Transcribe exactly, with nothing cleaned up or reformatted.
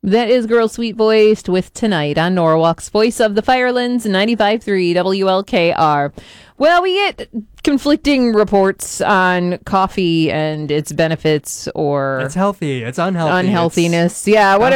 That is Girl Sweet Voiced with Tonight on Norwalk's Voice of the Firelands, ninety-five point three W L K R. Well, we get conflicting reports on coffee and its benefits or It's healthy. It's unhealthy. unhealthiness. It's yeah, whatever.